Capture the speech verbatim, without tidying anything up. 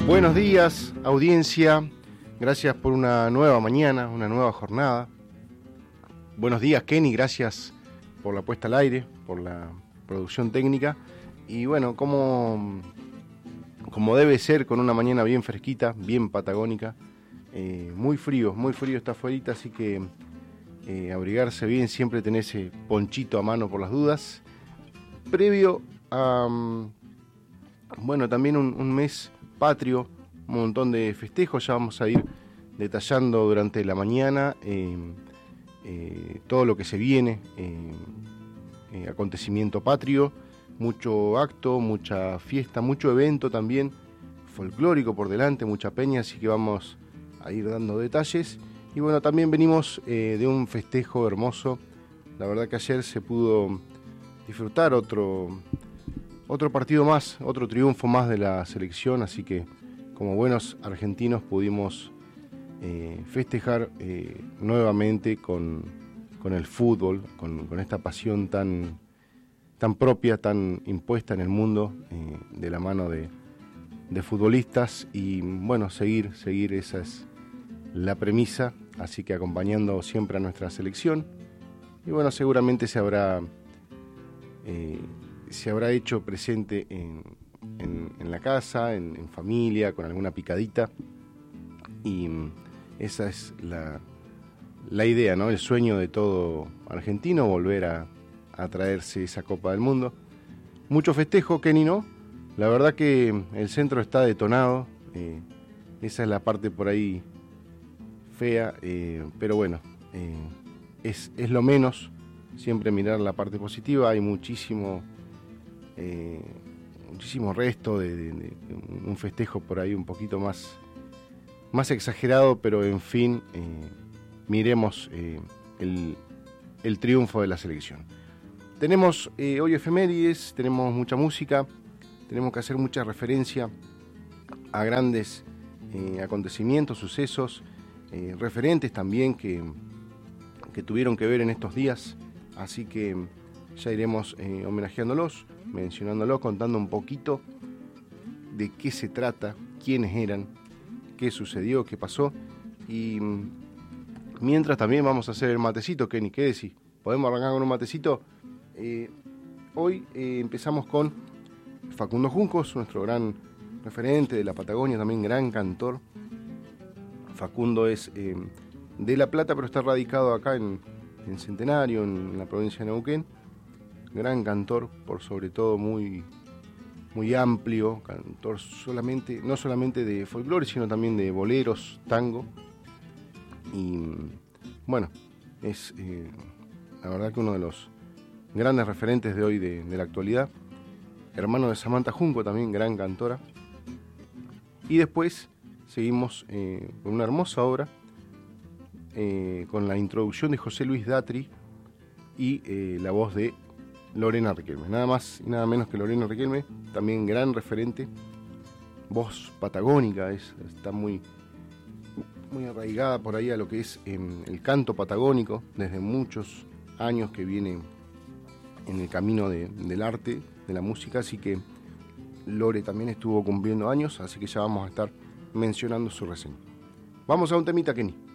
Buenos días, audiencia. Gracias por una nueva mañana, una nueva jornada. Buenos días, Kenny. Gracias por la puesta al aire, por la producción técnica. Y bueno, como, como debe ser, con una mañana bien fresquita, bien patagónica. Eh, muy frío, muy frío está afuera, así que eh, abrigarse bien, siempre tener ese ponchito a mano por las dudas. Previo a, um, bueno, también un, un mes patrio, un montón de festejos, ya vamos a ir detallando durante la mañana eh, eh, todo lo que se viene, eh, eh, acontecimiento patrio, mucho acto, mucha fiesta, mucho evento también folclórico por delante, mucha peña, así que vamos a ir dando detalles. Y bueno, también venimos eh, de un festejo hermoso. La verdad que ayer se pudo disfrutar otro, otro partido más, otro triunfo más de la selección, así que como buenos argentinos pudimos eh, festejar eh, nuevamente con, con el fútbol, con, con esta pasión tan, tan propia, tan impuesta en el mundo, eh, de la mano de, de futbolistas. Y bueno, seguir, seguir, esa es la premisa, así que acompañando siempre a nuestra selección. Y bueno, seguramente se habrá eh, se habrá hecho presente en, en, en la casa, en, en familia, con alguna picadita. Y esa es la, la idea, ¿no? El sueño de todo argentino, volver a, a traerse esa Copa del Mundo. Mucho festejo, Kenny, ¿no? La verdad que el centro está detonado. Eh, esa es la parte por ahí fea, eh, pero bueno, eh, es, es lo menos. Siempre mirar la parte positiva. Hay muchísimo eh, muchísimo resto de, de, de un festejo por ahí un poquito más más exagerado, pero en fin, eh, miremos eh, el, el triunfo de la selección. Tenemos eh, hoy efemérides, tenemos mucha música, tenemos que hacer mucha referencia a grandes eh, acontecimientos, sucesos, eh, referentes también que, que tuvieron que ver en estos días, así que ya iremos eh, homenajeándolos, mencionándolos, contando un poquito de qué se trata, quiénes eran, qué sucedió, qué pasó. Y mientras también vamos a hacer el matecito, Kenny, ¿qué decís? ¿Podemos arrancar con un matecito? Eh, hoy eh, empezamos con Facundo Juncos, nuestro gran referente de la Patagonia, también gran cantor. Facundo es eh, de La Plata, pero está radicado acá en, en Centenario, en, en la provincia de Neuquén. Gran cantor, por sobre todo muy, muy amplio, cantor solamente, no solamente de folclore, sino también de boleros, tango. Y bueno, es eh, la verdad que uno de los grandes referentes de hoy de, de la actualidad. Hermano de Samantha Junco, también gran cantora. Y después seguimos eh, con una hermosa obra, eh, con la introducción de José Luis Datri y eh, la voz de Lorena Riquelme, nada más y nada menos que Lorena Riquelme, también gran referente, voz patagónica, es, está muy, muy arraigada por ahí a lo que es eh, el canto patagónico, desde muchos años que viene en el camino de, del arte, de la música, así que Lore también estuvo cumpliendo años, así que ya vamos a estar mencionando su reseña. Vamos a un temita, Kenny.